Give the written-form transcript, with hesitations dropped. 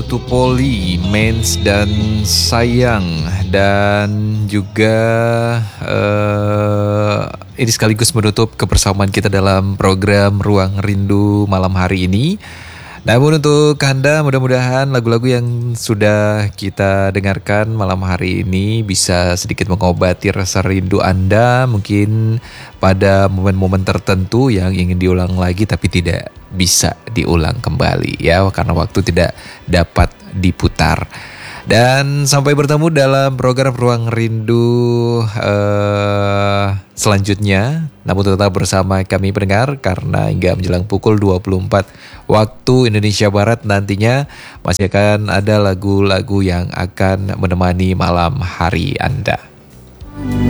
Tupoli, Mens dan Sayang, dan juga ini sekaligus menutup kebersamaan kita dalam program Ruang Rindu malam hari ini. Namun untuk Anda, mudah-mudahan lagu-lagu yang sudah kita dengarkan malam hari ini bisa sedikit mengobati rasa rindu Anda, mungkin pada momen-momen tertentu yang ingin diulang lagi tapi tidak bisa diulang kembali ya, karena waktu tidak dapat diputar. Dan sampai bertemu dalam program Ruang Rindu selanjutnya. Namun tetap bersama kami pendengar, karena hingga menjelang pukul 24 waktu Indonesia Barat nantinya masih akan ada lagu-lagu yang akan menemani malam hari Anda.